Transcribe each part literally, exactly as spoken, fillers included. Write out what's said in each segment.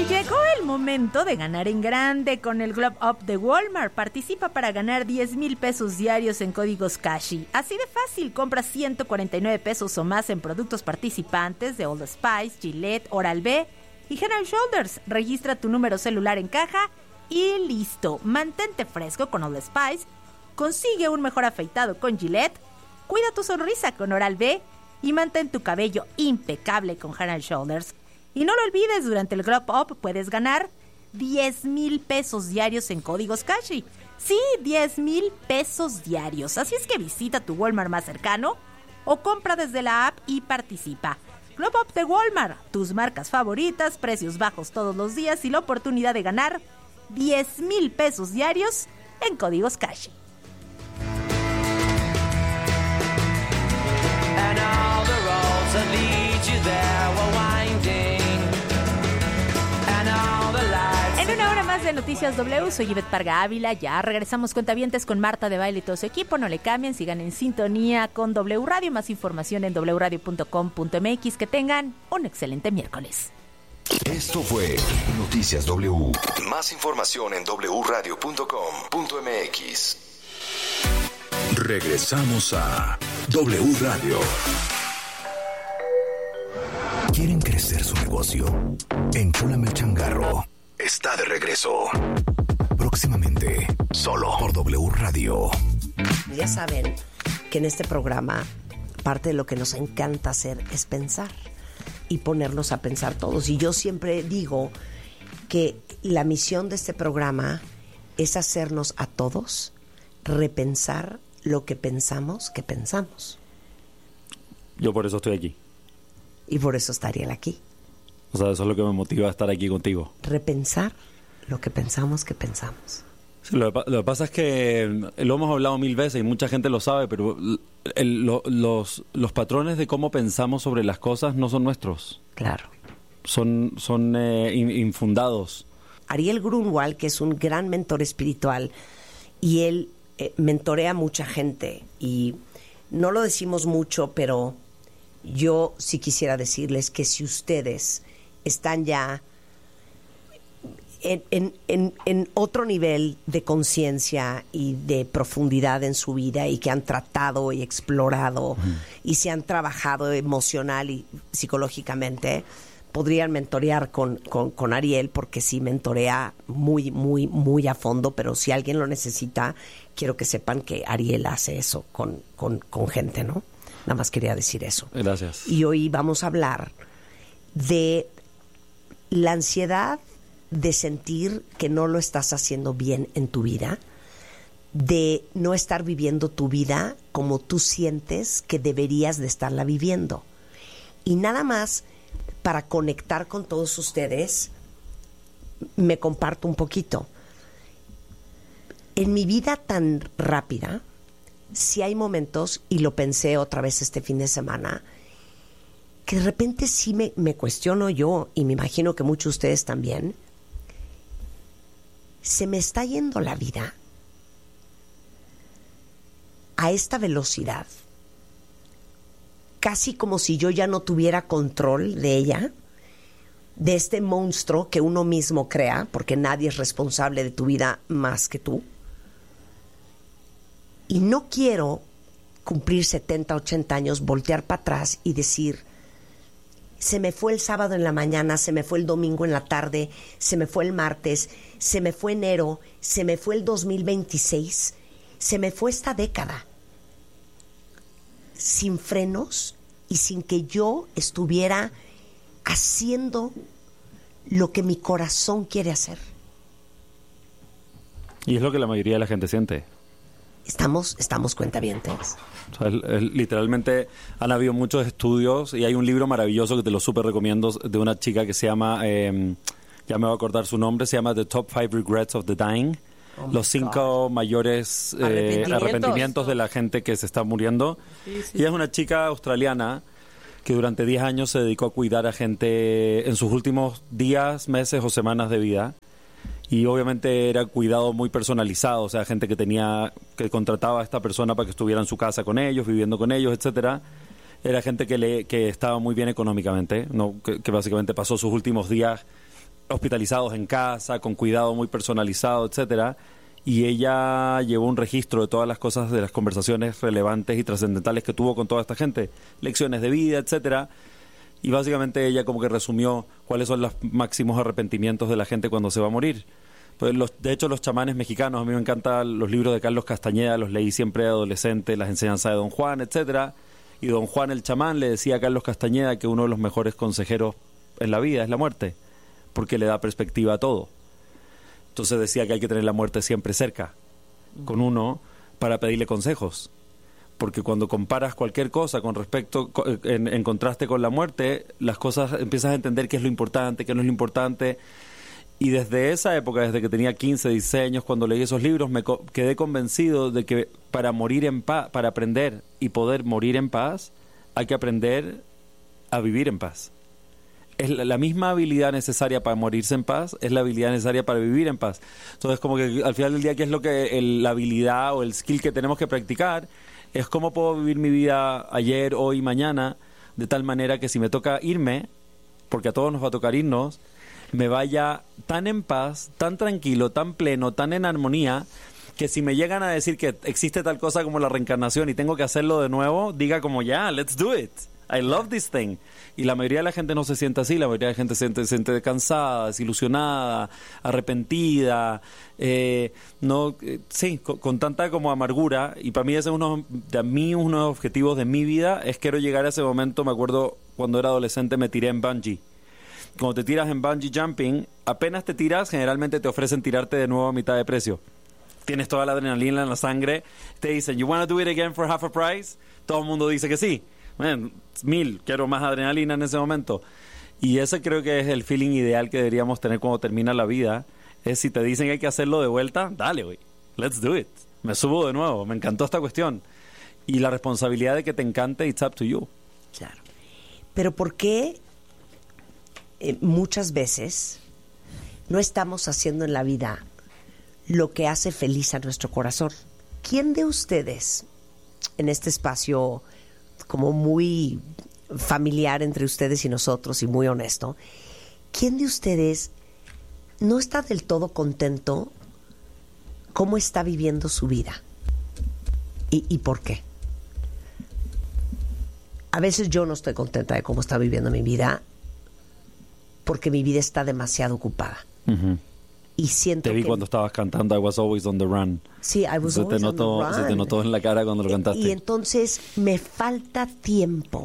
Y llegó el momento de ganar en grande con el Globe Up de Walmart. Participa para ganar diez mil pesos diarios en códigos Kashi. Así de fácil, compra ciento cuarenta y nueve pesos o más en productos participantes de Old Spice, Gillette, Oral-B y Head and Shoulders. Registra tu número celular en caja y listo. Mantente fresco con Old Spice, consigue un mejor afeitado con Gillette, cuida tu sonrisa con Oral-B y mantén tu cabello impecable con Head and Shoulders. Y no lo olvides, durante el Globe Up puedes ganar diez mil pesos diarios en códigos Kashi. Sí, diez mil pesos diarios. Así es que visita tu Walmart más cercano o compra desde la app y participa. Globe Up de Walmart, tus marcas favoritas, precios bajos todos los días y la oportunidad de ganar diez mil pesos diarios en códigos Kashi. And all the roads that lead you there were winding. En una hora más de Noticias W, soy Ivette Parga Ávila. Ya regresamos cuentavientes con Marta de Baile y todo su equipo. No le cambien, sigan en sintonía con W Radio. Más información en doble u radio punto com punto m x. Que tengan un excelente miércoles. Esto fue Noticias W. Más información en doble u radio punto com punto m x. Regresamos a W Radio. ¿Quieren crecer su negocio? Enchúlame el changarro. Está de regreso. Próximamente, solo por W Radio. Ya saben que en este programa parte de lo que nos encanta hacer es pensar y ponernos a pensar todos. Y yo siempre digo que la misión de este programa es hacernos a todos repensar lo que pensamos que pensamos. Yo por eso estoy aquí. Y por eso estaría él aquí. O sea, eso es lo que me motiva a estar aquí contigo. Repensar lo que pensamos que pensamos. Sí, lo, que, lo que pasa es que lo hemos hablado mil veces y mucha gente lo sabe, pero el, lo, los, los patrones de cómo pensamos sobre las cosas no son nuestros. Claro. Son, son eh, infundados. Ariel Grunwald, que es un gran mentor espiritual, y él eh, mentorea a mucha gente. Y no lo decimos mucho, pero yo sí quisiera decirles que si ustedes están ya en, en, en, en otro nivel de conciencia y de profundidad en su vida y que han tratado y explorado mm. y se han trabajado emocional y psicológicamente, podrían mentorear con, con, con Ariel, porque sí mentorea muy, muy, muy a fondo, pero si alguien lo necesita, quiero que sepan que Ariel hace eso con, con, con gente, ¿no? Nada más quería decir eso. Gracias. Y hoy vamos a hablar de la ansiedad de sentir que no lo estás haciendo bien en tu vida, de no estar viviendo tu vida como tú sientes que deberías de estarla viviendo. Y nada más para conectar con todos ustedes, me comparto un poquito. En mi vida tan rápida, sí hay momentos, y lo pensé otra vez este fin de semana, que de repente sí me, me cuestiono yo, y me imagino que muchos de ustedes también, se me está yendo la vida a esta velocidad, casi como si yo ya no tuviera control de ella, de este monstruo que uno mismo crea, porque nadie es responsable de tu vida más que tú. Y no quiero cumplir setenta, ochenta años, voltear para atrás y decir, se me fue el sábado en la mañana, se me fue el domingo en la tarde, se me fue el martes, se me fue enero, se me fue el dos mil veintiséis, se me fue esta década, sin frenos y sin que yo estuviera haciendo lo que mi corazón quiere hacer. Y es lo que la mayoría de la gente siente. Estamos, estamos cuentavientes. O sea, el, el, literalmente han habido muchos estudios y hay un libro maravilloso que te lo súper recomiendo de una chica que se llama, eh, ya me voy a acordar su nombre, se llama The Top Five Regrets of the Dying. Oh, los cinco God. mayores eh, arrepentimientos. arrepentimientos de la gente que se está muriendo. Sí, sí. Y es una chica australiana que durante diez años se dedicó a cuidar a gente en sus últimos días, meses o semanas de vida. Y obviamente era cuidado muy personalizado, o sea, gente que tenía, que contrataba a esta persona para que estuviera en su casa con ellos, viviendo con ellos, etcétera. Era gente que le que estaba muy bien económicamente, no que, que básicamente pasó sus últimos días hospitalizados en casa, con cuidado muy personalizado, etcétera. Y ella llevó un registro de todas las cosas, de las conversaciones relevantes y trascendentales que tuvo con toda esta gente, lecciones de vida, etcétera. Y básicamente ella como que resumió cuáles son los máximos arrepentimientos de la gente cuando se va a morir. Pues los, de hecho, los chamanes mexicanos, a mí me encantan los libros de Carlos Castañeda, los leí siempre de adolescente, las enseñanzas de Don Juan, etcétera. Y Don Juan el chamán le decía a Carlos Castañeda que uno de los mejores consejeros en la vida es la muerte, porque le da perspectiva a todo. Entonces decía que hay que tener la muerte siempre cerca, con uno, para pedirle consejos. Porque cuando comparas cualquier cosa con respecto, en, en contraste con la muerte, las cosas empiezas a entender qué es lo importante, qué no es lo importante. Y desde esa época, desde que tenía quince, dieciséis años, cuando leí esos libros, me co- quedé convencido de que para morir en paz, para aprender y poder morir en paz, hay que aprender a vivir en paz. Es la, la misma habilidad necesaria para morirse en paz, es la habilidad necesaria para vivir en paz. Entonces, como que al final del día, ¿qué es lo que el, la habilidad o el skill que tenemos que practicar? Es cómo puedo vivir mi vida ayer, hoy, mañana, de tal manera que si me toca irme, porque a todos nos va a tocar irnos, me vaya tan en paz, tan tranquilo, tan pleno, tan en armonía, que si me llegan a decir que existe tal cosa como la reencarnación y tengo que hacerlo de nuevo, diga como ya, yeah, let's do it. I love this thing. Y la mayoría de la gente no se siente así, la mayoría de la gente se siente, se siente cansada, desilusionada, arrepentida, eh, no, eh, sí, con, con tanta como amargura. Y para mí ese es uno de mí, uno de los objetivos de mi vida, es quiero llegar a ese momento. Me acuerdo cuando era adolescente me tiré en bungee. Cuando te tiras en bungee jumping, apenas te tiras, generalmente te ofrecen tirarte de nuevo a mitad de precio. Tienes toda la adrenalina en la sangre, te dicen, you wanna do it again for half a price? Todo el mundo dice que sí. Man, mil, quiero más adrenalina en ese momento. Y ese creo que es el feeling ideal que deberíamos tener cuando termina la vida. Es si te dicen que hay que hacerlo de vuelta, dale, güey, let's do it. Me subo de nuevo, me encantó esta cuestión. Y la responsabilidad de que te encante, it's up to you. Claro. Pero ¿por qué eh, muchas veces no estamos haciendo en la vida lo que hace feliz a nuestro corazón? ¿Quién de ustedes, en este espacio como muy familiar entre ustedes y nosotros y muy honesto, quién de ustedes no está del todo contento cómo está viviendo su vida? ¿Y, y por qué? A veces yo no estoy contenta de cómo está viviendo mi vida porque mi vida está demasiado ocupada. Uh-huh. Y siento te vi que... cuando estabas cantando I Was Always on the Run. Sí, I was se always te notó, on the run. Se te notó en la cara cuando lo cantaste. Y entonces me falta tiempo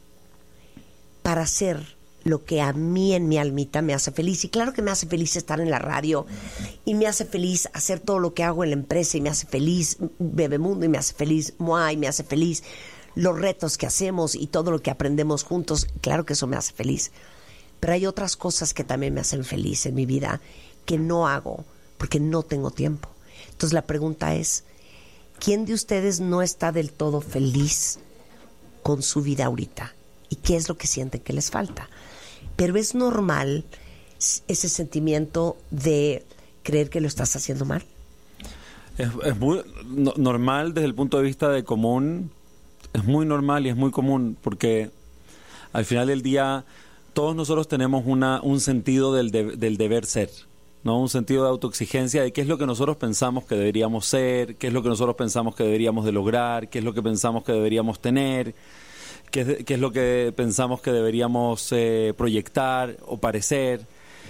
para hacer lo que a mí en mi almita me hace feliz. Y claro que me hace feliz estar en la radio, y me hace feliz hacer todo lo que hago en la empresa, y me hace feliz Bebemundo, y me hace feliz Mua, y me hace feliz los retos que hacemos y todo lo que aprendemos juntos. Claro que eso me hace feliz. Pero hay otras cosas que también me hacen feliz en mi vida que no hago porque no tengo tiempo. Entonces la pregunta es, ¿quién de ustedes no está del todo feliz con su vida ahorita? ¿Y qué es lo que sienten que les falta? Pero es normal ese sentimiento de creer que lo estás haciendo mal. Es, es muy no, normal desde el punto de vista de común. Es muy normal y es muy común porque al final del día todos nosotros tenemos una, un sentido del, de, del deber ser, ¿no? Un sentido de autoexigencia de qué es lo que nosotros pensamos que deberíamos ser, qué es lo que nosotros pensamos que deberíamos de lograr, qué es lo que pensamos que deberíamos tener, qué es, qué es lo que pensamos que deberíamos eh, proyectar o parecer.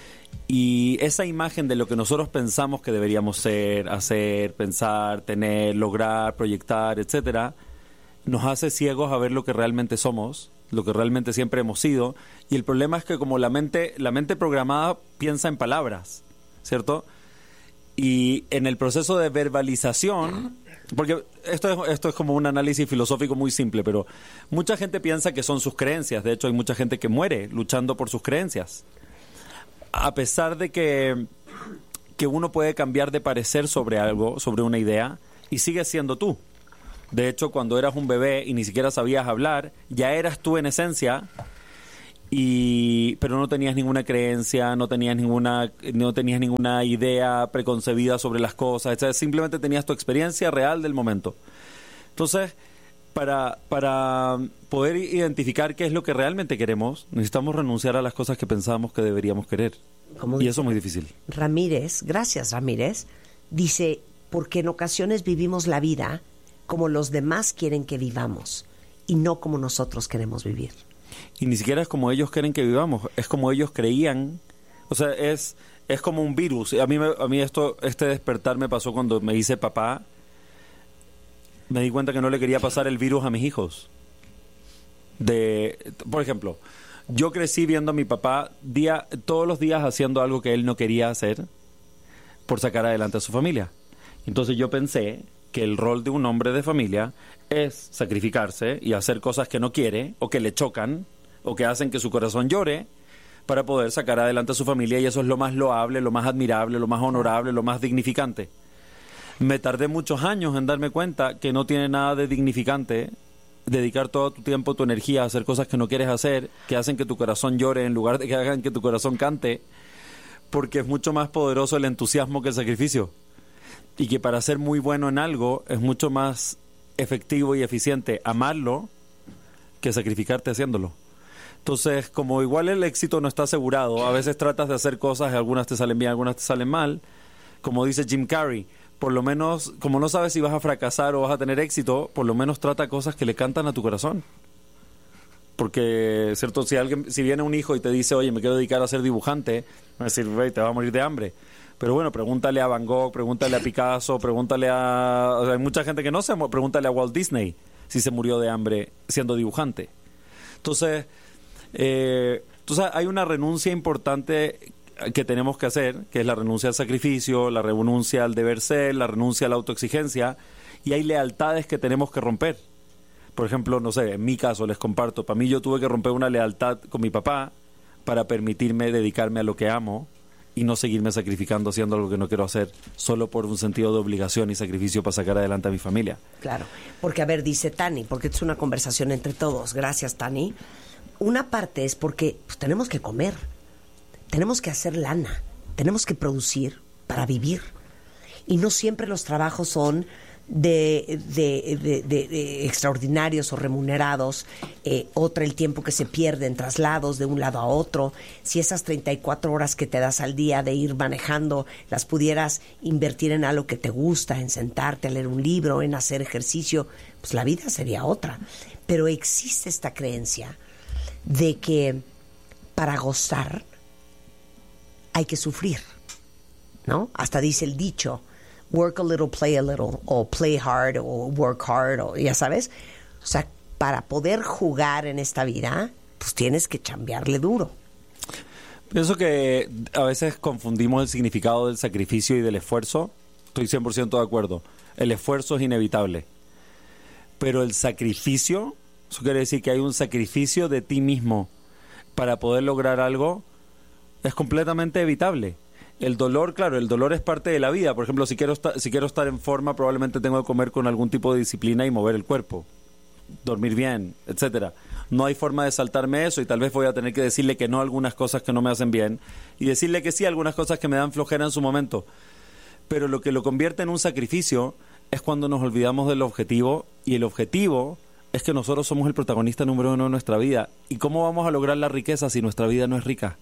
Y esa imagen de lo que nosotros pensamos que deberíamos ser, hacer, pensar, tener, lograr, proyectar, etcétera, nos hace ciegos a ver lo que realmente somos, lo que realmente siempre hemos sido. Y el problema es que como la mente, la mente programada piensa en palabras, ¿cierto? Y en el proceso de verbalización, porque esto es, esto es como un análisis filosófico muy simple, pero mucha gente piensa que son sus creencias. De hecho, hay mucha gente que muere luchando por sus creencias. A pesar de que, que uno puede cambiar de parecer sobre algo, sobre una idea, y sigue siendo tú. De hecho, cuando eras un bebé y ni siquiera sabías hablar, ya eras tú en esencia, y pero no tenías ninguna creencia, no tenías ninguna, no tenías ninguna idea preconcebida sobre las cosas, etcétera. Simplemente tenías tu experiencia real del momento. Entonces, para, para poder identificar qué es lo que realmente queremos, necesitamos renunciar a las cosas que pensábamos que deberíamos querer. como Y dice eso es muy difícil. Ramírez, gracias Ramírez, dice, porque en ocasiones vivimos la vida como los demás quieren que vivamos y no como nosotros queremos vivir. Y ni siquiera es como ellos quieren que vivamos, es como ellos creían. O sea, es, es como un virus. A mí, me, a mí esto, este despertar me pasó cuando me hice papá. Me di cuenta que no le quería pasar el virus a mis hijos. De, por ejemplo, yo crecí viendo a mi papá día, todos los días haciendo algo que él no quería hacer por sacar adelante a su familia. Entonces yo pensé que el rol de un hombre de familia es sacrificarse y hacer cosas que no quiere o que le chocan o que hacen que su corazón llore para poder sacar adelante a su familia, y eso es lo más loable, lo más admirable, lo más honorable, lo más dignificante. Me tardé muchos años en darme cuenta que no tiene nada de dignificante dedicar todo tu tiempo, tu energía a hacer cosas que no quieres hacer, que hacen que tu corazón llore en lugar de que hagan que tu corazón cante, porque es mucho más poderoso el entusiasmo que el sacrificio. Y que para ser muy bueno en algo es mucho más efectivo y eficiente amarlo que sacrificarte haciéndolo. Entonces, como igual el éxito no está asegurado, a veces tratas de hacer cosas y algunas te salen bien, algunas te salen mal. Como dice Jim Carrey, por lo menos, como no sabes si vas a fracasar o vas a tener éxito, por lo menos trata cosas que le cantan a tu corazón. Porque, ¿cierto? Si alguien, si viene un hijo y te dice, oye, me quiero dedicar a ser dibujante, va a decir, güey, te va a morir de hambre. Pero bueno, pregúntale a Van Gogh, pregúntale a Picasso, pregúntale a... O sea, hay mucha gente que no se... Pregúntale a Walt Disney si se murió de hambre siendo dibujante. Entonces, eh, entonces hay una renuncia importante que tenemos que hacer, que es la renuncia al sacrificio, la renuncia al deber ser, la renuncia a la autoexigencia, y hay lealtades que tenemos que romper. Por ejemplo, no sé, en mi caso les comparto, para mí yo tuve que romper una lealtad con mi papá para permitirme dedicarme a lo que amo y no seguirme sacrificando haciendo algo que no quiero hacer solo por un sentido de obligación y sacrificio para sacar adelante a mi familia. Claro, porque a ver, dice Tani, porque es una conversación entre todos, gracias Tani. Una parte es porque pues, tenemos que comer, tenemos que hacer lana, tenemos que producir para vivir. Y no siempre los trabajos son de, de, de, de, de extraordinarios o remunerados. Eh, otra, el tiempo que se pierde en traslados de un lado a otro. Si esas treinta y cuatro horas que te das al día de ir manejando las pudieras invertir en algo que te gusta, en sentarte a leer un libro, en hacer ejercicio, pues la vida sería otra. Pero existe esta creencia de que para gozar hay que sufrir, ¿no? Hasta dice el dicho, work a little, play a little, o play hard, o work hard, o ya sabes. O sea, para poder jugar en esta vida, pues tienes que chambearle duro. Pienso que a veces confundimos el significado del sacrificio y del esfuerzo. Estoy cien por ciento de acuerdo. El esfuerzo es inevitable. Pero el sacrificio, eso quiere decir que hay un sacrificio de ti mismo para poder lograr algo, es completamente evitable. El dolor, claro, el dolor es parte de la vida. Por ejemplo, si quiero, esta, si quiero estar en forma, probablemente tengo que comer con algún tipo de disciplina y mover el cuerpo, dormir bien, etcétera. No hay forma de saltarme eso y tal vez voy a tener que decirle que no a algunas cosas que no me hacen bien y decirle que sí a algunas cosas que me dan flojera en su momento. Pero lo que lo convierte en un sacrificio es cuando nos olvidamos del objetivo, y el objetivo es que nosotros somos el protagonista número uno de nuestra vida. ¿Y cómo vamos a lograr la riqueza si nuestra vida no es rica?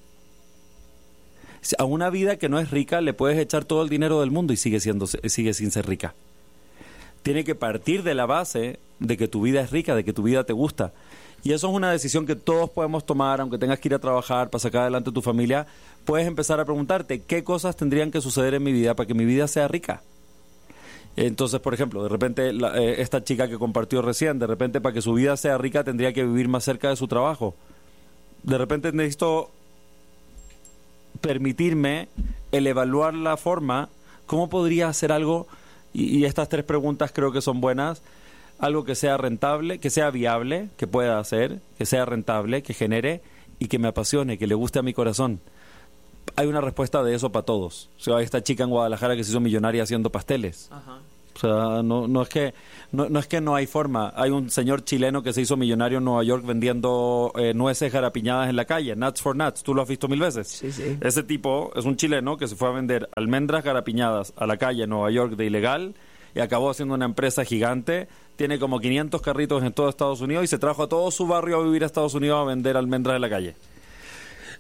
A una vida que no es rica le puedes echar todo el dinero del mundo y sigue siendo, sigue sin ser rica. Tiene que partir de la base de que tu vida es rica, de que tu vida te gusta. Y eso es una decisión que todos podemos tomar, aunque tengas que ir a trabajar para sacar adelante a tu familia. Puedes empezar a preguntarte qué cosas tendrían que suceder en mi vida para que mi vida sea rica. Entonces, por ejemplo, de repente la, eh, esta chica que compartió recién, de repente para que su vida sea rica tendría que vivir más cerca de su trabajo. De repente necesito permitirme el evaluar la forma, cómo podría hacer algo, y, y estas tres preguntas creo que son buenas, algo que sea rentable, que sea viable, que pueda hacer, que sea rentable, que genere y que me apasione, que le guste a mi corazón. Hay una respuesta de eso para todos. O sea, hay esta chica en Guadalajara que se hizo millonaria haciendo pasteles. Ajá. O sea, no, no, es que, no, no es que no hay forma. Hay un señor chileno que se hizo millonario en Nueva York vendiendo eh, nueces garapiñadas en la calle. Nuts for nuts. ¿Tú lo has visto mil veces? Sí, sí. Ese tipo es un chileno que se fue a vender almendras garapiñadas a la calle en Nueva York de ilegal y acabó haciendo una empresa gigante. Tiene como quinientos carritos en todo Estados Unidos y se trajo a todo su barrio a vivir a Estados Unidos a vender almendras en la calle.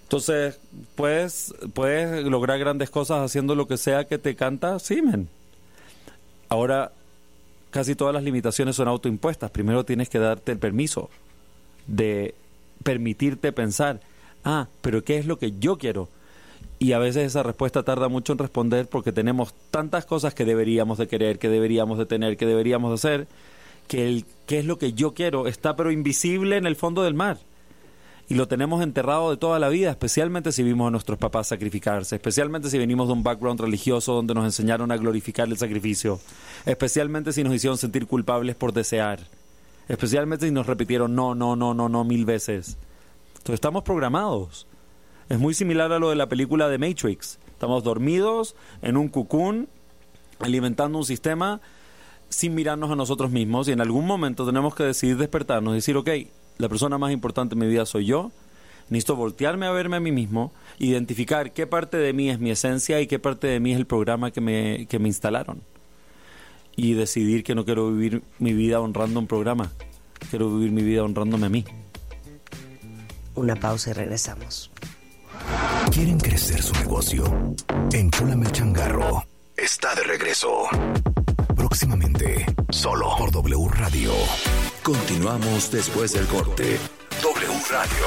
Entonces, ¿puedes, ¿puedes lograr grandes cosas haciendo lo que sea que te canta? Sí, men. Ahora, casi todas las limitaciones son autoimpuestas. Primero tienes que darte el permiso de permitirte pensar, ah, pero ¿qué es lo que yo quiero? Y a veces esa respuesta tarda mucho en responder porque tenemos tantas cosas que deberíamos de querer, que deberíamos de tener, que deberíamos de hacer, que el qué es lo que yo quiero está pero invisible en el fondo del mar. Y lo tenemos enterrado de toda la vida, especialmente si vimos a nuestros papás sacrificarse, especialmente si venimos de un background religioso donde nos enseñaron a glorificar el sacrificio, especialmente si nos hicieron sentir culpables por desear, especialmente si nos repitieron no, no, no, no, no mil veces. Entonces estamos programados. Es muy similar a lo de la película de Matrix. Estamos dormidos en un cocoon, alimentando un sistema sin mirarnos a nosotros mismos, y en algún momento tenemos que decidir despertarnos y decir, ok, la persona más importante en mi vida soy yo, necesito voltearme a verme a mí mismo, identificar qué parte de mí es mi esencia y qué parte de mí es el programa que me, que me instalaron, y decidir que no quiero vivir mi vida honrando un programa, quiero vivir mi vida honrándome a mí. Una pausa y regresamos. ¿Quieren crecer su negocio? Enchúlame el changarro. Está de regreso. Próximamente, solo por W Radio. Continuamos después del corte. W Radio.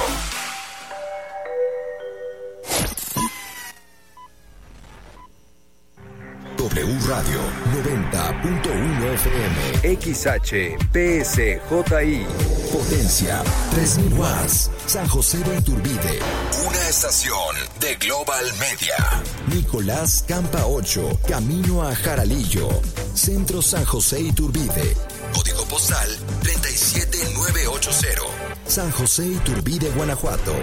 W Radio noventa punto uno F M. X H P S J I. Potencia tres mil watts. San José de Iturbide. Una estación de Global Media. Nicolás Campa ocho. Camino a Jaralillo. Centro San José Iturbide. Código postal treinta y siete mil novecientos ochenta. San José Iturbide, Guanajuato.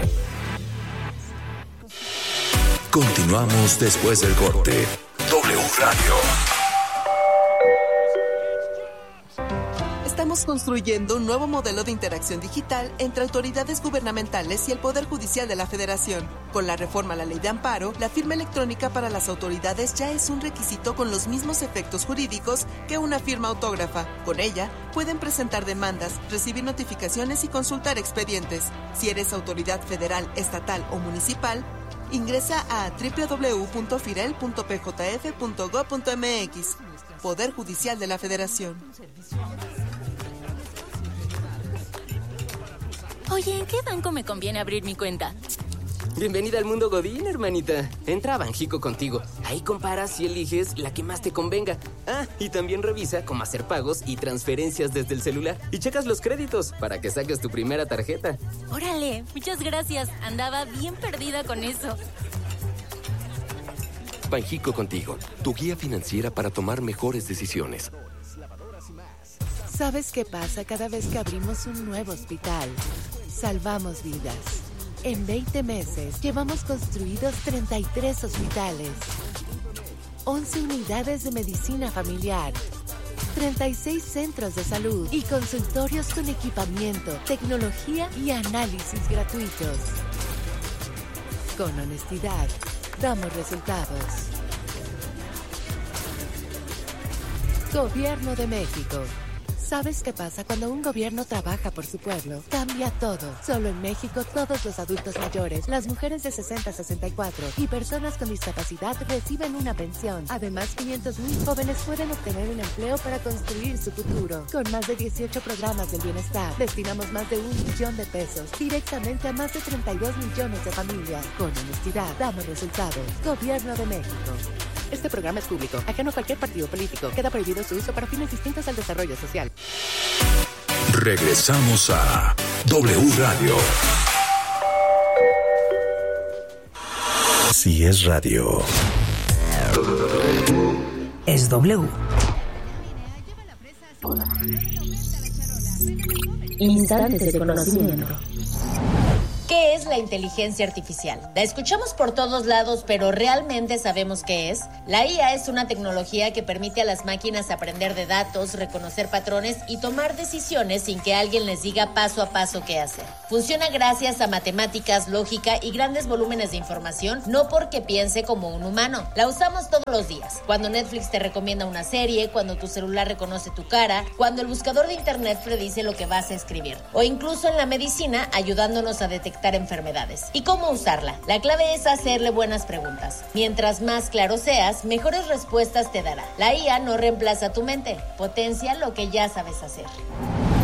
Continuamos después del corte. W Radio. Estamos construyendo un nuevo modelo de interacción digital entre autoridades gubernamentales y el Poder Judicial de la Federación. Con la reforma a la Ley de Amparo, la firma electrónica para las autoridades ya es un requisito con los mismos efectos jurídicos que una firma autógrafa. Con ella, pueden presentar demandas, recibir notificaciones y consultar expedientes. Si eres autoridad federal, estatal o municipal, ingresa a doble u doble u doble u punto firel punto p j f punto gob punto m x. Poder Judicial de la Federación. Oye, ¿en qué banco me conviene abrir mi cuenta? Bienvenida al mundo Godín, hermanita. Entra a Banjico contigo. Ahí comparas y eliges la que más te convenga. Ah, y también revisa cómo hacer pagos y transferencias desde el celular. Y checas los créditos para que saques tu primera tarjeta. Órale, muchas gracias. Andaba bien perdida con eso. Banjico contigo, tu guía financiera para tomar mejores decisiones. ¿Sabes qué pasa cada vez que abrimos un nuevo hospital? Salvamos vidas. En veinte meses llevamos construidos treinta y tres hospitales, once unidades de medicina familiar, treinta y seis centros de salud y consultorios con equipamiento, tecnología y análisis gratuitos. Con honestidad, damos resultados. Gobierno de México. ¿Sabes qué pasa cuando un gobierno trabaja por su pueblo? Cambia todo. Solo en México, todos los adultos mayores, las mujeres de sesenta a sesenta y cuatro y personas con discapacidad reciben una pensión. Además, quinientos mil jóvenes pueden obtener un empleo para construir su futuro. Con más de dieciocho programas del bienestar, destinamos más de un millón de pesos directamente a más de treinta y dos millones de familias. Con honestidad, damos resultados. Gobierno de México. Este programa es público, ajeno a cualquier partido político. Queda prohibido su uso para fines distintos al desarrollo social. Regresamos a W Radio. Si es radio, es W. Instantes de conocimiento. ¿Qué es la inteligencia artificial? La escuchamos por todos lados, pero ¿realmente sabemos qué es? La I A es una tecnología que permite a las máquinas aprender de datos, reconocer patrones y tomar decisiones sin que alguien les diga paso a paso qué hacer. Funciona gracias a matemáticas, lógica y grandes volúmenes de información, no porque piense como un humano. La usamos todos los días. Cuando Netflix te recomienda una serie, cuando tu celular reconoce tu cara, cuando el buscador de internet predice lo que vas a escribir, o incluso en la medicina ayudándonos a detectar enfermedades enfermedades. ¿Y cómo usarla? La clave es hacerle buenas preguntas. Mientras más claro seas, mejores respuestas te dará. La I A no reemplaza tu mente, potencia lo que ya sabes hacer.